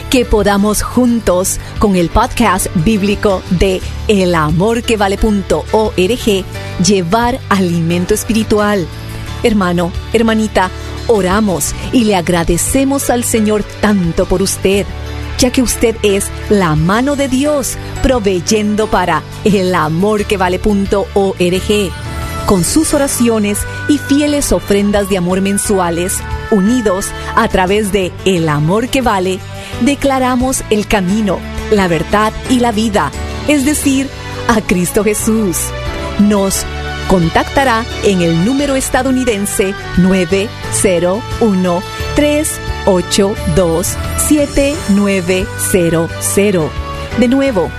que podamos juntos con el podcast bíblico de elamorquevale.org llevar alimento espiritual. Hermano, hermanita, oramos y le agradecemos al Señor tanto por usted, ya que usted es la mano de Dios proveyendo para elamorquevale.org. Con sus oraciones y fieles ofrendas de amor mensuales, unidos a través de El Amor que Vale, declaramos el camino, la verdad y la vida, es decir, a Cristo Jesús. Nos contactará en el número estadounidense 901-382-7900. De nuevo,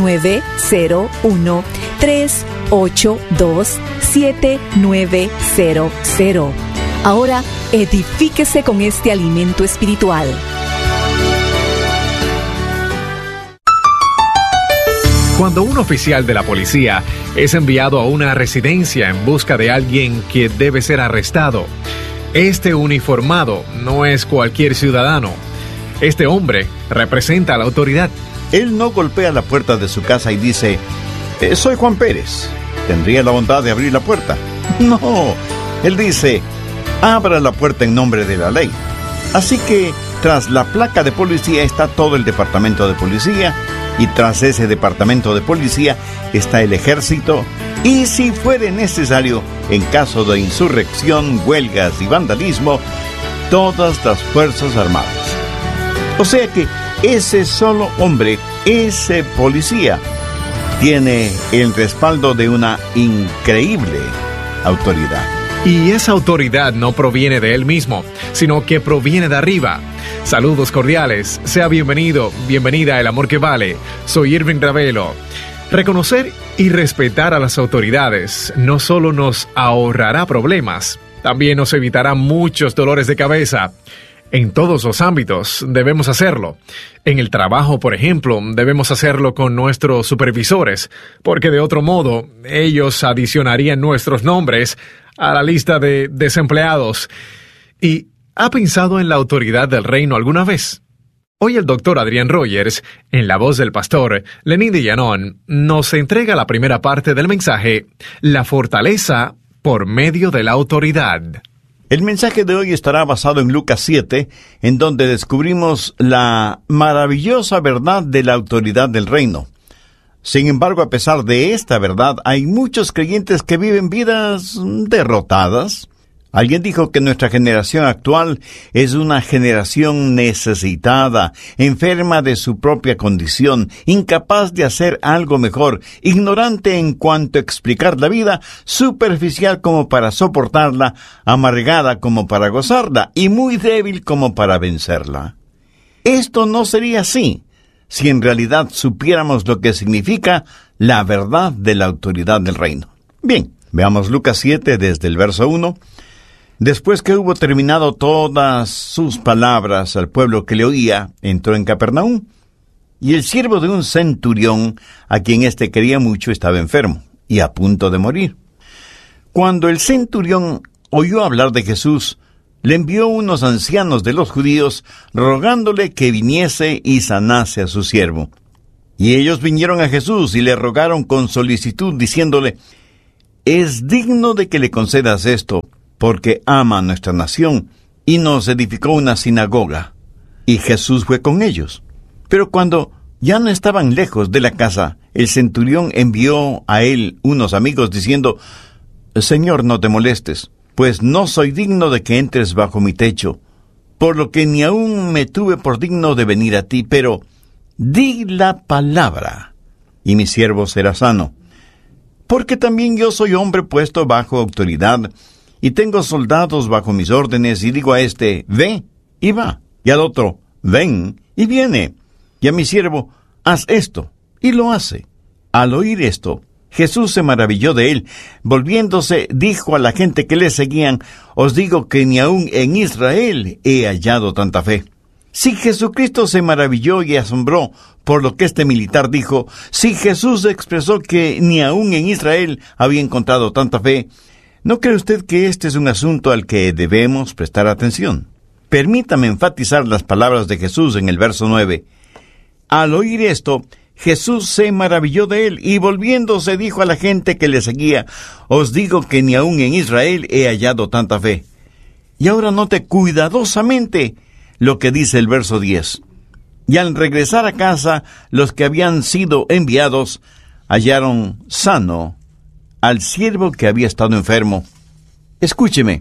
901-382-7900. Ahora, edifíquese con este alimento espiritual. Cuando un oficial de la policía es enviado a una residencia en busca de alguien que debe ser arrestado, este uniformado no es cualquier ciudadano. Este hombre representa a la autoridad. Él no golpea la puerta de su casa y dice: soy Juan Pérez, ¿tendría la bondad de abrir la puerta? No, él dice: abra la puerta en nombre de la ley. Así que tras la placa de policía está todo el departamento de policía, y tras ese departamento de policía está el ejército, y si fuere necesario, en caso de insurrección, huelgas y vandalismo, todas las fuerzas armadas. O sea que ese solo hombre, ese policía, tiene el respaldo de una increíble autoridad. Y esa autoridad no proviene de él mismo, sino que proviene de arriba. Saludos cordiales, sea bienvenido, bienvenida a El Amor que Vale. Soy Irving Ravelo. Reconocer y respetar a las autoridades no solo nos ahorrará problemas, también nos evitará muchos dolores de cabeza. En todos los ámbitos debemos hacerlo. En el trabajo, por ejemplo, debemos hacerlo con nuestros supervisores, porque de otro modo ellos adicionarían nuestros nombres a la lista de desempleados. ¿Y ha pensado en la autoridad del reino alguna vez? Hoy el doctor Adrián Rogers, en la voz del pastor Lenín de Llanón, nos entrega la primera parte del mensaje: la fortaleza por medio de la autoridad. El mensaje de hoy estará basado en Lucas 7, en donde descubrimos la maravillosa verdad de la autoridad del reino. Sin embargo, a pesar de esta verdad, hay muchos creyentes que viven vidas derrotadas. Alguien dijo que nuestra generación actual es una generación necesitada, enferma de su propia condición, incapaz de hacer algo mejor, ignorante en cuanto a explicar la vida, superficial como para soportarla, amargada como para gozarla y muy débil como para vencerla. Esto no sería así si en realidad supiéramos lo que significa la verdad de la autoridad del reino. Bien, veamos Lucas 7 desde el verso 1. Después que hubo terminado todas sus palabras al pueblo que le oía, entró en Capernaum, y el siervo de un centurión, a quien éste quería mucho, estaba enfermo y a punto de morir. Cuando el centurión oyó hablar de Jesús, le envió unos ancianos de los judíos, rogándole que viniese y sanase a su siervo. Y ellos vinieron a Jesús y le rogaron con solicitud, diciéndole: es digno de que le concedas esto, porque ama a nuestra nación, y nos edificó una sinagoga. Y Jesús fue con ellos. Pero cuando ya no estaban lejos de la casa, el centurión envió a él unos amigos, diciendo: Señor, no te molestes, pues no soy digno de que entres bajo mi techo, por lo que ni aún me tuve por digno de venir a ti, pero di la palabra, y mi siervo será sano. Porque también yo soy hombre puesto bajo autoridad, y tengo soldados bajo mis órdenes, y digo a este: ve, y va, y al otro: ven, y viene, y a mi siervo: haz esto, y lo hace. Al oír esto, Jesús se maravilló de él. Volviéndose, dijo a la gente que le seguían: os digo que ni aun en Israel he hallado tanta fe. Si Jesucristo se maravilló y asombró por lo que este militar dijo, si Jesús expresó que ni aun en Israel había encontrado tanta fe, ¿no cree usted que este es un asunto al que debemos prestar atención? Permítame enfatizar las palabras de Jesús en el verso 9. Al oír esto, Jesús se maravilló de él y volviéndose dijo a la gente que le seguía: os digo que ni aun en Israel he hallado tanta fe. Y ahora note cuidadosamente lo que dice el verso 10. Y al regresar a casa, los que habían sido enviados hallaron sano al siervo que había estado enfermo. Escúcheme,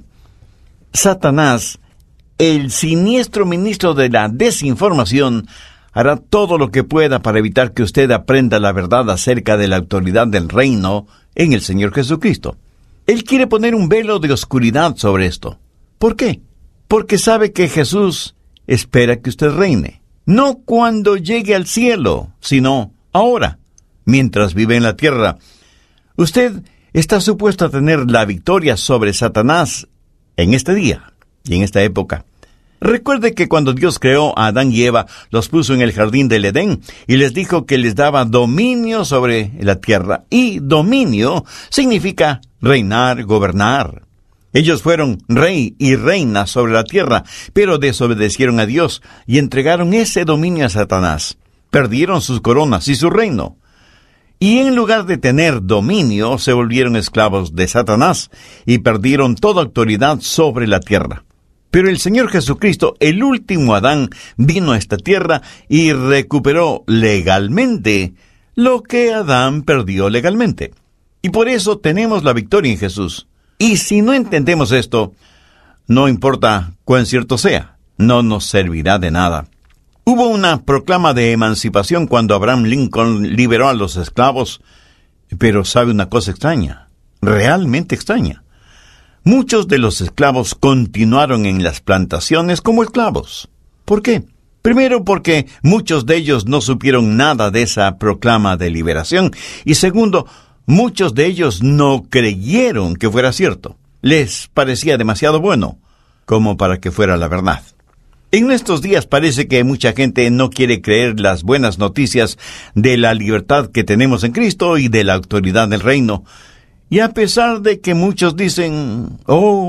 Satanás, el siniestro ministro de la desinformación, hará todo lo que pueda para evitar que usted aprenda la verdad acerca de la autoridad del reino en el Señor Jesucristo. Él quiere poner un velo de oscuridad sobre esto. ¿Por qué? Porque sabe que Jesús espera que usted reine. No cuando llegue al cielo, sino ahora, mientras vive en la tierra. Usted está supuesto a tener la victoria sobre Satanás en este día y en esta época. Recuerde que cuando Dios creó a Adán y Eva, los puso en el jardín del Edén y les dijo que les daba dominio sobre la tierra. Y dominio significa reinar, gobernar. Ellos fueron rey y reina sobre la tierra, pero desobedecieron a Dios y entregaron ese dominio a Satanás. Perdieron sus coronas y su reino. Y en lugar de tener dominio, se volvieron esclavos de Satanás y perdieron toda autoridad sobre la tierra. Pero el Señor Jesucristo, el último Adán, vino a esta tierra y recuperó legalmente lo que Adán perdió legalmente. Y por eso tenemos la victoria en Jesús. Y si no entendemos esto, no importa cuán cierto sea, no nos servirá de nada. Hubo una proclama de emancipación cuando Abraham Lincoln liberó a los esclavos, pero sabe una cosa extraña, realmente extraña. Muchos de los esclavos continuaron en las plantaciones como esclavos. ¿Por qué? Primero, porque muchos de ellos no supieron nada de esa proclama de liberación. Y segundo, muchos de ellos no creyeron que fuera cierto. Les parecía demasiado bueno como para que fuera la verdad. En estos días parece que mucha gente no quiere creer las buenas noticias de la libertad que tenemos en Cristo y de la autoridad del reino. Y a pesar de que muchos dicen,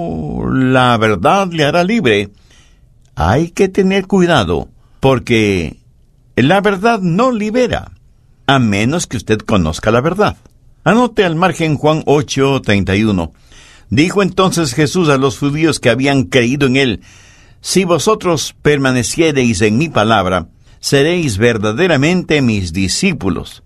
la verdad le hará libre, hay que tener cuidado, porque la verdad no libera, a menos que usted conozca la verdad. Anote al margen Juan 8:31. Dijo entonces Jesús a los judíos que habían creído en él: si vosotros permaneciereis en mi palabra, seréis verdaderamente mis discípulos.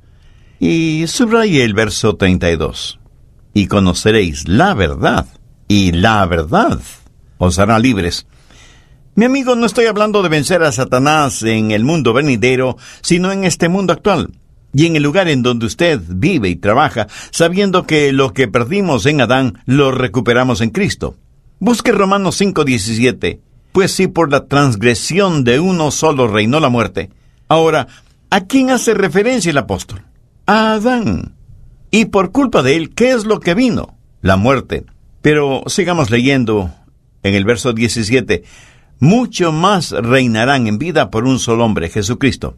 Y subraye el verso 32. Y conoceréis la verdad, y la verdad os hará libres. Mi amigo, no estoy hablando de vencer a Satanás en el mundo venidero, sino en este mundo actual, y en el lugar en donde usted vive y trabaja, sabiendo que lo que perdimos en Adán, lo recuperamos en Cristo. Busque Romanos 5:17. Pues si por la transgresión de uno solo reinó la muerte. Ahora, ¿a quién hace referencia el apóstol? A Adán. Y por culpa de él, ¿qué es lo que vino? La muerte. Pero sigamos leyendo en el verso 17. Mucho más reinarán en vida por un solo hombre, Jesucristo.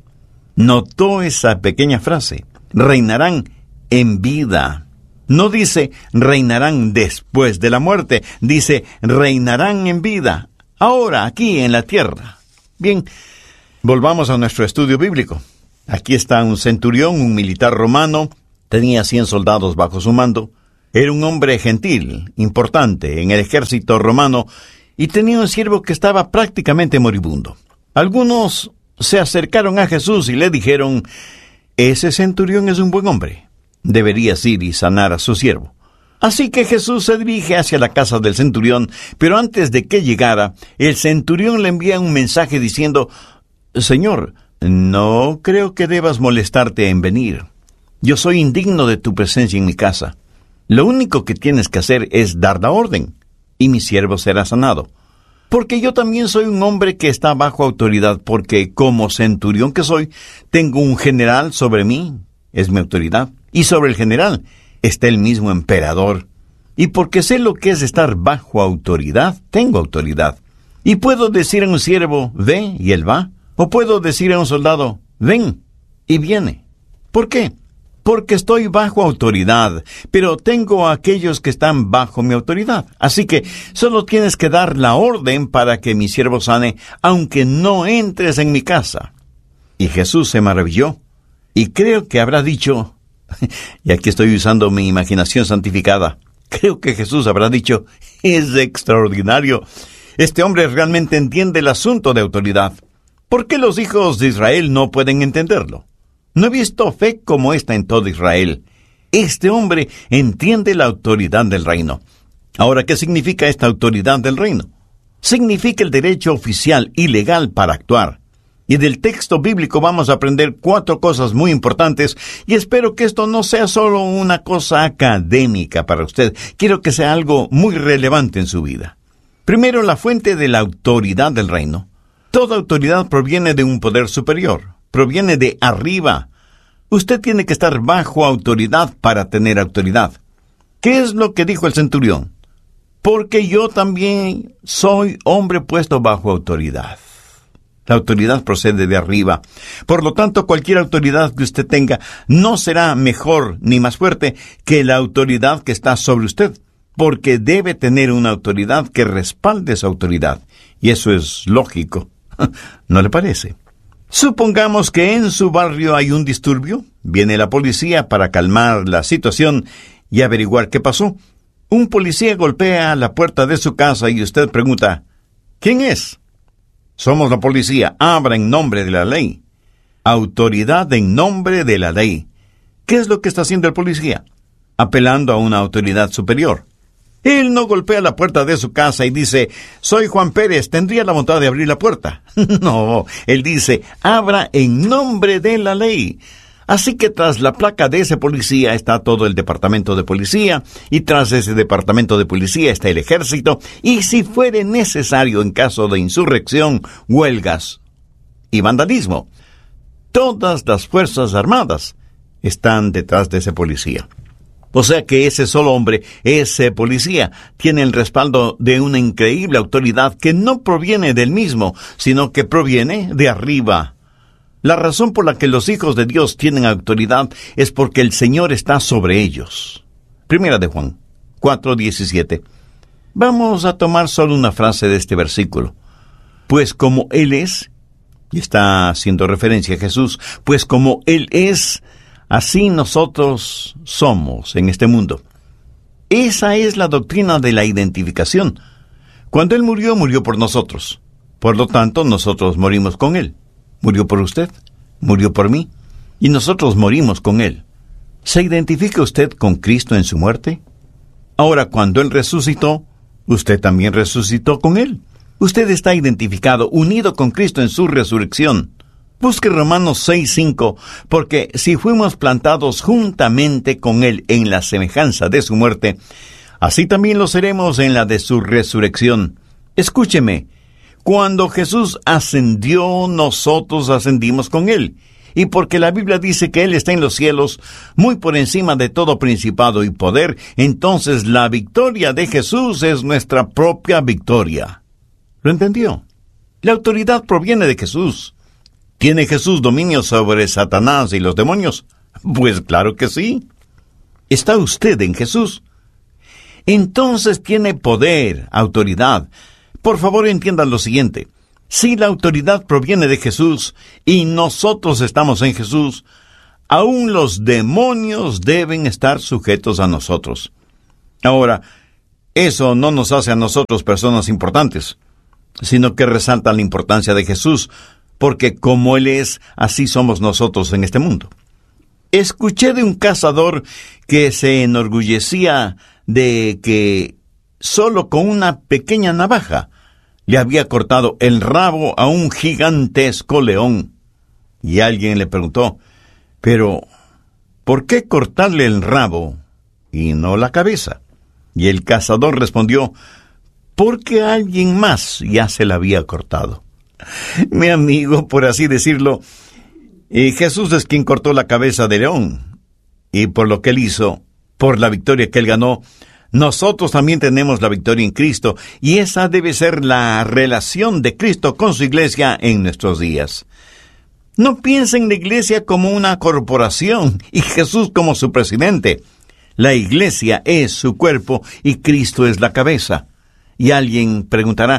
¿Notó esa pequeña frase? Reinarán en vida. No dice reinarán después de la muerte. Dice reinarán en vida. Ahora, aquí en la tierra. Bien, volvamos a nuestro estudio bíblico. Aquí está un centurión, un militar romano. Tenía 100 soldados bajo su mando. Era un hombre gentil, importante en el ejército romano, y tenía un siervo que estaba prácticamente moribundo. Algunos se acercaron a Jesús y le dijeron: ese centurión es un buen hombre. Deberías ir y sanar a su siervo. Así que Jesús se dirige hacia la casa del centurión, pero antes de que llegara, el centurión le envía un mensaje diciendo: Señor, no creo que debas molestarte en venir. Yo soy indigno de tu presencia en mi casa. Lo único que tienes que hacer es dar la orden, y mi siervo será sanado. Porque yo también soy un hombre que está bajo autoridad, porque como centurión que soy, tengo un general sobre mí, es mi autoridad, y sobre el general está el mismo emperador. Y porque sé lo que es estar bajo autoridad, tengo autoridad. Y puedo decir a un siervo, ve, y él va. O puedo decir a un soldado, ven, y viene. ¿Por qué? porque estoy bajo autoridad, pero tengo a aquellos que están bajo mi autoridad. Así que solo tienes que dar la orden para que mi siervo sane, aunque no entres en mi casa. Y Jesús se maravilló, y creo que habrá dicho, y aquí estoy usando mi imaginación santificada, creo que Jesús habrá dicho, es extraordinario. Este hombre realmente entiende el asunto de autoridad. ¿Por qué los hijos de Israel no pueden entenderlo? No he visto fe como esta en todo Israel. Este hombre entiende la autoridad del reino. Ahora, ¿qué significa esta autoridad del reino? Significa el derecho oficial y legal para actuar. Y del texto bíblico vamos a aprender 4 cosas muy importantes, y espero que esto no sea solo una cosa académica para usted. Quiero que sea algo muy relevante en su vida. Primero, la fuente de la autoridad del reino. Toda autoridad proviene de un poder superior. Proviene de arriba. Usted tiene que estar bajo autoridad para tener autoridad. ¿Qué es lo que dijo el centurión? Porque yo también soy hombre puesto bajo autoridad. La autoridad procede de arriba. Por lo tanto, cualquier autoridad que usted tenga no será mejor ni más fuerte que la autoridad que está sobre usted, porque debe tener una autoridad que respalde su autoridad. Y eso es lógico. ¿No le parece? Supongamos que en su barrio hay un disturbio. Viene la policía para calmar la situación y averiguar qué pasó. Un policía golpea la puerta de su casa y usted pregunta, ¿quién es? Somos la policía. Abra en nombre de la ley. Autoridad en nombre de la ley. ¿Qué es lo que está haciendo el policía? Apelando a una autoridad superior. Él no golpea la puerta de su casa y dice, soy Juan Pérez, ¿tendría la bondad de abrir la puerta? No, él dice, abra en nombre de la ley. Así que tras la placa de ese policía está todo el departamento de policía, y tras ese departamento de policía está el ejército, y si fuere necesario en caso de insurrección, huelgas y vandalismo, todas las fuerzas armadas están detrás de ese policía. O sea que ese solo hombre, ese policía, tiene el respaldo de una increíble autoridad que no proviene del mismo, sino que proviene de arriba. La razón por la que los hijos de Dios tienen autoridad es porque el Señor está sobre ellos. Primera de Juan 4:17. Vamos a tomar solo una frase de este versículo. Pues como Él es, y está haciendo referencia a Jesús, pues como Él es, así nosotros somos en este mundo. Esa es la doctrina de la identificación. Cuando Él murió, murió por nosotros. Por lo tanto, nosotros morimos con Él. Murió por usted, murió por mí, y nosotros morimos con Él. ¿Se identifica usted con Cristo en su muerte? Ahora, cuando Él resucitó, usted también resucitó con Él. Usted está identificado, unido con Cristo en su resurrección. Busque Romanos 6:5, porque si fuimos plantados juntamente con Él en la semejanza de su muerte, así también lo seremos en la de su resurrección. Escúcheme, cuando Jesús ascendió, nosotros ascendimos con Él. Y porque la Biblia dice que Él está en los cielos, muy por encima de todo principado y poder, entonces la victoria de Jesús es nuestra propia victoria. ¿Lo entendió? La autoridad proviene de Jesús. ¿Tiene Jesús dominio sobre Satanás y los demonios? Pues claro que sí. ¿Está usted en Jesús? Entonces tiene poder, autoridad. Por favor, entiendan lo siguiente. Si la autoridad proviene de Jesús y nosotros estamos en Jesús, aún los demonios deben estar sujetos a nosotros. Ahora, eso no nos hace a nosotros personas importantes, sino que resalta la importancia de Jesús, porque como Él es, así somos nosotros en este mundo. Escuché de un cazador que se enorgullecía de que solo con una pequeña navaja le había cortado el rabo a un gigantesco león. Y alguien le preguntó, pero ¿por qué cortarle el rabo y no la cabeza? Y el cazador respondió, porque alguien más ya se la había cortado. Mi amigo, por así decirlo, Jesús es quien cortó la cabeza de león. Y por lo que Él hizo, por la victoria que Él ganó, nosotros también tenemos la victoria en Cristo, y esa debe ser la relación de Cristo con su iglesia en nuestros días. No piense en la iglesia como una corporación y Jesús como su presidente. La iglesia es su cuerpo y Cristo es la cabeza. Y alguien preguntará,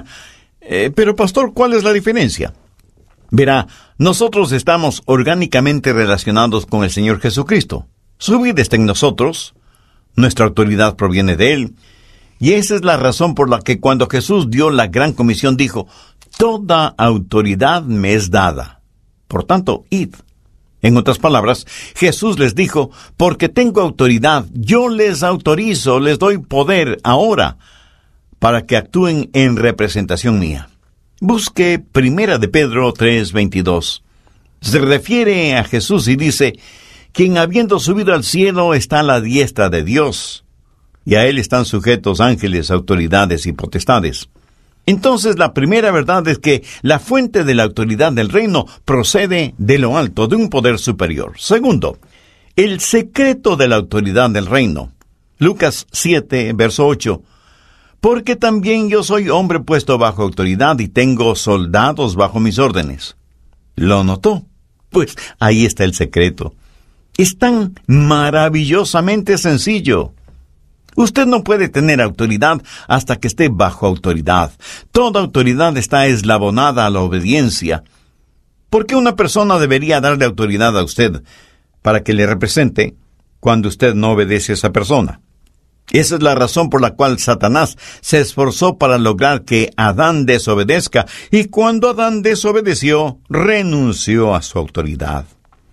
pero pastor, ¿cuál es la diferencia? Verá, nosotros estamos orgánicamente relacionados con el Señor Jesucristo. Su vida está en nosotros, nuestra autoridad proviene de Él, y esa es la razón por la que cuando Jesús dio la gran comisión dijo, toda autoridad me es dada. Por tanto, id. En otras palabras, Jesús les dijo, porque tengo autoridad, yo les autorizo, les doy poder ahora, para que actúen en representación mía. Busque 1 de Pedro 3:22. Se refiere a Jesús y dice, quien habiendo subido al cielo está a la diestra de Dios, y a él están sujetos ángeles, autoridades y potestades. Entonces la primera verdad es que la fuente de la autoridad del reino procede de lo alto, de un poder superior. Segundo, el secreto de la autoridad del reino. Lucas 7, verso 8. Porque también yo soy hombre puesto bajo autoridad y tengo soldados bajo mis órdenes. ¿Lo notó? Pues ahí está el secreto. Es tan maravillosamente sencillo. Usted no puede tener autoridad hasta que esté bajo autoridad. Toda autoridad está eslabonada a la obediencia. ¿Por qué una persona debería darle autoridad a usted para que le represente cuando usted no obedece a esa persona? Esa es la razón por la cual Satanás se esforzó para lograr que Adán desobedezca, y cuando Adán desobedeció, renunció a su autoridad.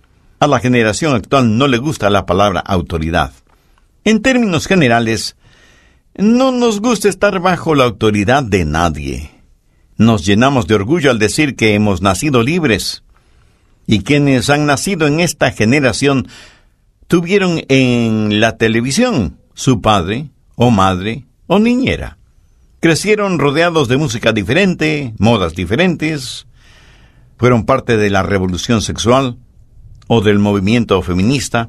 A la generación actual no le gusta la palabra autoridad. En términos generales, no nos gusta estar bajo la autoridad de nadie. Nos llenamos de orgullo al decir que hemos nacido libres. Y quienes han nacido en esta generación tuvieron en la televisión su padre, o madre, o niñera. Crecieron rodeados de música diferente, modas diferentes. Fueron parte de la revolución sexual o del movimiento feminista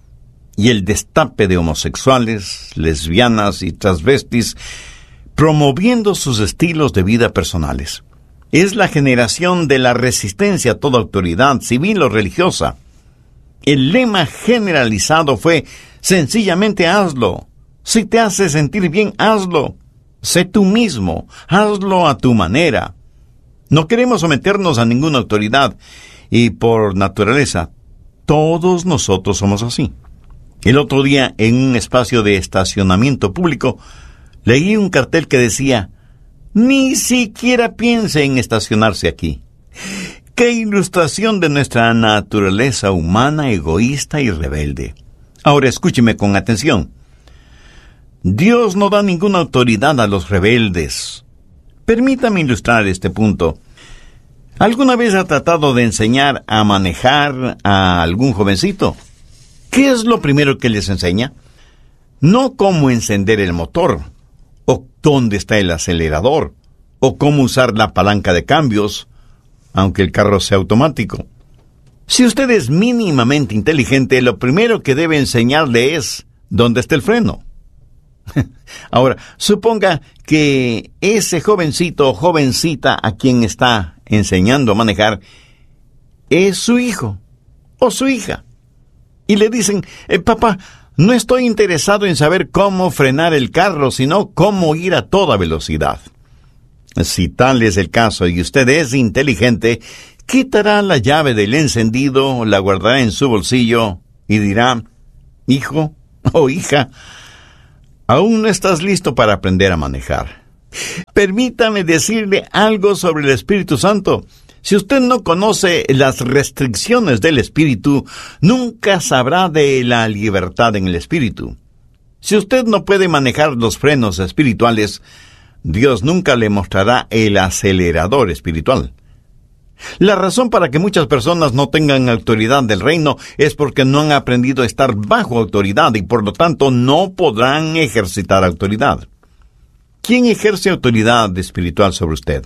y el destape de homosexuales, lesbianas y transvestis, promoviendo sus estilos de vida personales. Es la generación de la resistencia a toda autoridad, civil o religiosa. El lema generalizado fue, sencillamente hazlo. Si te hace sentir bien, hazlo. Sé tú mismo, hazlo a tu manera. No queremos someternos a ninguna autoridad, y por naturaleza, todos nosotros somos así. El otro día, en un espacio de estacionamiento público, leí un cartel que decía, ni siquiera piense en estacionarse aquí. ¡Qué ilustración de nuestra naturaleza humana, egoísta y rebelde! Ahora escúcheme con atención. Dios no da ninguna autoridad a los rebeldes. Permítame ilustrar este punto. ¿Alguna vez ha tratado de enseñar a manejar a algún jovencito? ¿Qué es lo primero que les enseña? No cómo encender el motor, o dónde está el acelerador, o cómo usar la palanca de cambios, aunque el carro sea automático. Si usted es mínimamente inteligente, lo primero que debe enseñarle es dónde está el freno. Ahora, suponga que ese jovencito o jovencita a quien está enseñando a manejar es su hijo o su hija. Y le dicen, papá, no estoy interesado en saber cómo frenar el carro, sino cómo ir a toda velocidad. Si tal es el caso y usted es inteligente, quitará la llave del encendido, la guardará en su bolsillo y dirá, hijo o hija, aún no estás listo para aprender a manejar. Permítame decirle algo sobre el Espíritu Santo. Si usted no conoce las restricciones del Espíritu, nunca sabrá de la libertad en el Espíritu. Si usted no puede manejar los frenos espirituales, Dios nunca le mostrará el acelerador espiritual. La razón para que muchas personas no tengan autoridad del reino es porque no han aprendido a estar bajo autoridad y por lo tanto no podrán ejercitar autoridad. ¿Quién ejerce autoridad espiritual sobre usted?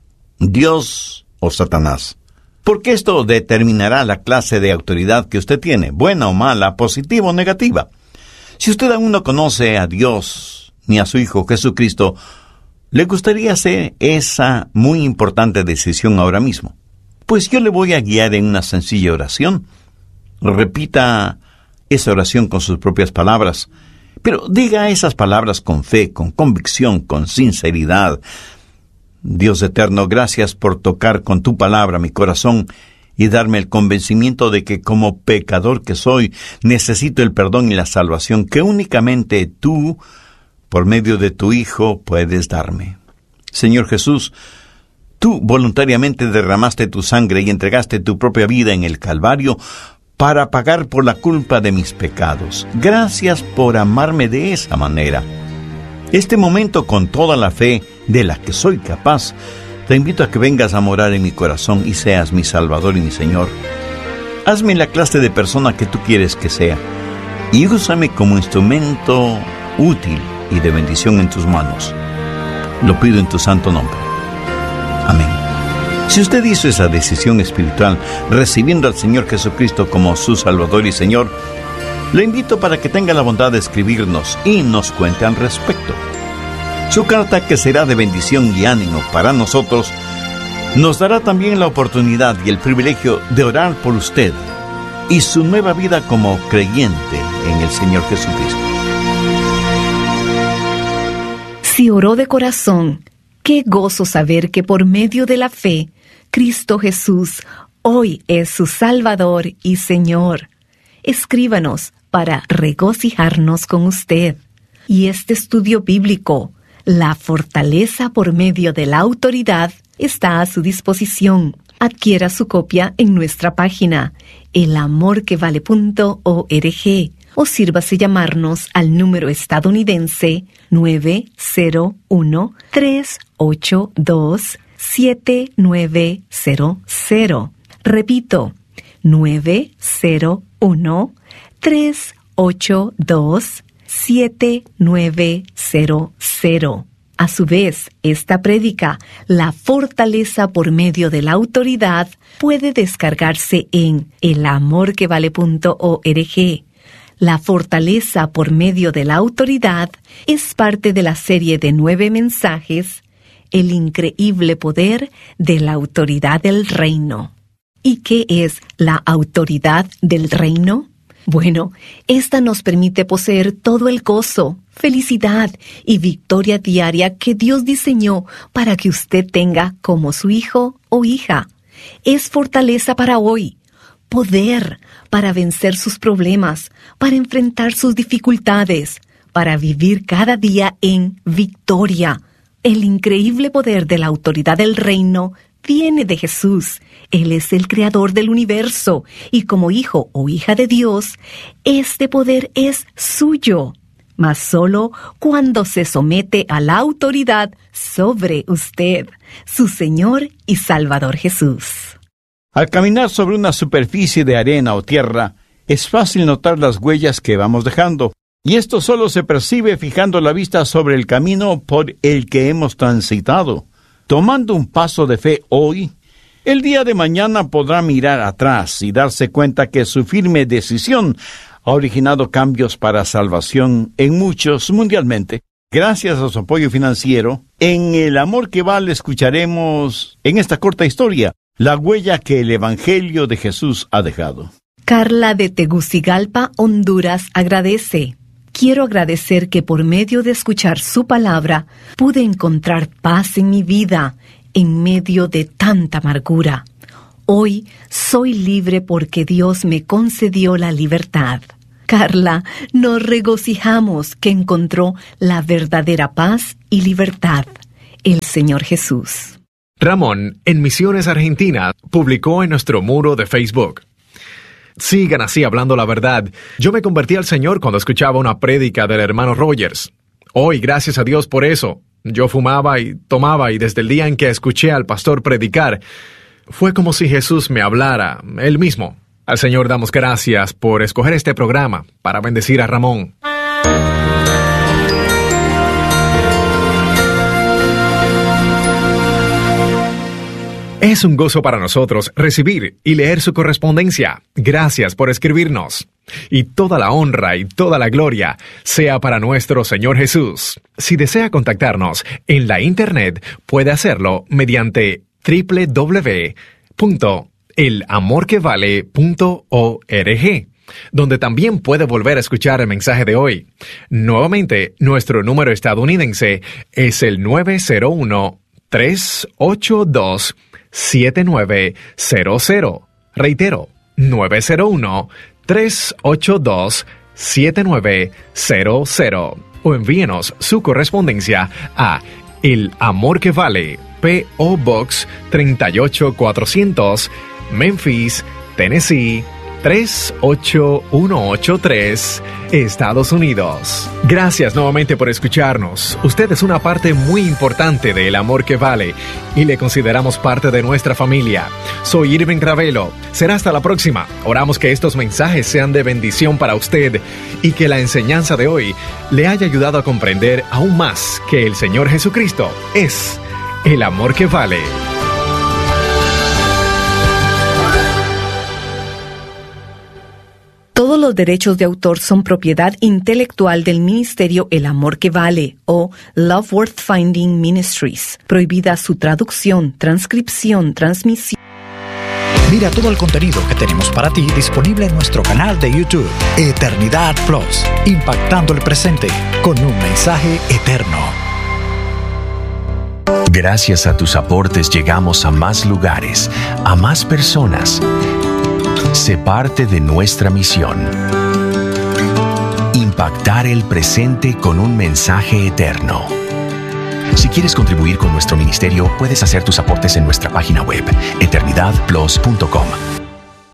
¿Dios o Satanás? Porque esto determinará la clase de autoridad que usted tiene, buena o mala, positiva o negativa. Si usted aún no conoce a Dios ni a su Hijo Jesucristo, le gustaría hacer esa muy importante decisión ahora mismo. Pues yo le voy a guiar en una sencilla oración. Repita esa oración con sus propias palabras, pero diga esas palabras con fe, con convicción, con sinceridad. Dios eterno, gracias por tocar con tu palabra mi corazón y darme el convencimiento de que como pecador que soy, necesito el perdón y la salvación que únicamente tú, por medio de tu Hijo, puedes darme. Señor Jesús, tú voluntariamente derramaste tu sangre y entregaste tu propia vida en el Calvario para pagar por la culpa de mis pecados. Gracias por amarme de esa manera. Este momento, con toda la fe de la que soy capaz, te invito a que vengas a morar en mi corazón y seas mi Salvador y mi Señor. Hazme la clase de persona que tú quieres que sea y úsame como instrumento útil y de bendición en tus manos. Lo pido en tu santo nombre. Amén. Si usted hizo esa decisión espiritual, recibiendo al Señor Jesucristo como su Salvador y Señor, le invito para que tenga la bondad de escribirnos y nos cuente al respecto. Su carta, que será de bendición y ánimo para nosotros, nos dará también la oportunidad y el privilegio de orar por usted y su nueva vida como creyente en el Señor Jesucristo. Si oró de corazón, qué gozo saber que por medio de la fe, Cristo Jesús hoy es su Salvador y Señor. Escríbanos para regocijarnos con usted. Y este estudio bíblico, La fortaleza por medio de la autoridad, está a su disposición. Adquiera su copia en nuestra página, elamorquevale.org, o sírvase llamarnos al número estadounidense 901-382-7900. Repito, 901-382-7900. A su vez, esta prédica, La fortaleza por medio de la autoridad, puede descargarse en elamorquevale.org. La fortaleza por medio de la autoridad es parte de la serie de 9 mensajes, El increíble poder de la autoridad del reino. ¿Y qué es la autoridad del reino? Bueno, esta nos permite poseer todo el gozo, felicidad y victoria diaria que Dios diseñó para que usted tenga como su hijo o hija. Es fortaleza para hoy, poder para vencer sus problemas, para enfrentar sus dificultades, para vivir cada día en victoria. El increíble poder de la autoridad del reino viene de Jesús. Él es el creador del universo y como hijo o hija de Dios, este poder es suyo, mas solo cuando se somete a la autoridad sobre usted, su Señor y Salvador Jesús. Al caminar sobre una superficie de arena o tierra, es fácil notar las huellas que vamos dejando, y esto solo se percibe fijando la vista sobre el camino por el que hemos transitado. Tomando un paso de fe hoy, el día de mañana podrá mirar atrás y darse cuenta que su firme decisión ha originado cambios para salvación en muchos mundialmente. Gracias a su apoyo financiero, en El Amor que Vale escucharemos en esta corta historia la huella que el Evangelio de Jesús ha dejado. Carla de Tegucigalpa, Honduras, agradece. Quiero agradecer que por medio de escuchar su palabra pude encontrar paz en mi vida en medio de tanta amargura. Hoy soy libre porque Dios me concedió la libertad. Carla, nos regocijamos que encontró la verdadera paz y libertad, el Señor Jesús. Ramón, en Misiones Argentina, publicó en nuestro muro de Facebook: sigan así hablando la verdad. Yo me convertí al Señor cuando escuchaba una prédica del hermano Rogers. Hoy, gracias a Dios por eso. Yo fumaba y tomaba y desde el día en que escuché al pastor predicar, fue como si Jesús me hablara, él mismo. Al Señor damos gracias por escoger este programa para bendecir a Ramón. Es un gozo para nosotros recibir y leer su correspondencia. Gracias por escribirnos. Y toda la honra y toda la gloria sea para nuestro Señor Jesús. Si desea contactarnos en la internet, puede hacerlo mediante www.lavoz.org. www.elamorquevale.org, donde también puede volver a escuchar el mensaje de hoy. Nuevamente, nuestro número estadounidense es el 901-382-7900. Reitero, 901-382-7900. O envíenos su correspondencia a El Amor que Vale, P.O. Box 38400, Memphis, Tennessee 38183, Estados Unidos. Gracias nuevamente por escucharnos. Usted es una parte muy importante de El Amor que Vale y le consideramos parte de nuestra familia. Soy Irving Ravelo. Será hasta la próxima. Oramos que estos mensajes sean de bendición para usted y que la enseñanza de hoy le haya ayudado a comprender aún más que el Señor Jesucristo es el amor que vale. Todos los derechos de autor son propiedad intelectual del Ministerio El Amor que Vale o Love Worth Finding Ministries. Prohibida su traducción, transcripción, transmisión. Mira todo el contenido que tenemos para ti disponible en nuestro canal de YouTube, Eternidad Plus, impactando el presente con un mensaje eterno. Gracias a tus aportes llegamos a más lugares, a más personas. Sé parte de nuestra misión. Impactar el presente con un mensaje eterno. Si quieres contribuir con nuestro ministerio, puedes hacer tus aportes en nuestra página web, eternidadplus.com.